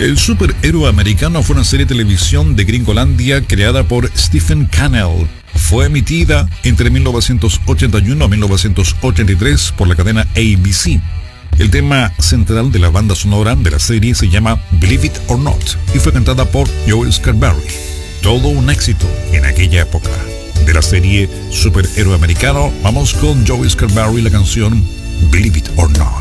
El superhéroe americano fue una serie de televisión de Gringolandia creada por Stephen Cannell. Fue emitida entre 1981 a 1983 por la cadena ABC. El tema central de la banda sonora de la serie se llama Believe It or Not y fue cantada por Joe Scarborough. Todo un éxito en aquella época. De la serie Superhéroe Americano, vamos con Joe Scarborough y la canción Believe It or Not.